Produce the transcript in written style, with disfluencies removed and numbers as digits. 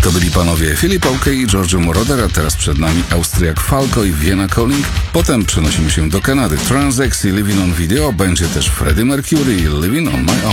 To byli panowie Philip Oakey i George Moroder, a teraz przed nami Austriak Falco i Vienna Calling. Potem przenosimy się do Kanady. Transex i Living on Video, będzie też Freddie Mercury i Living on My Own.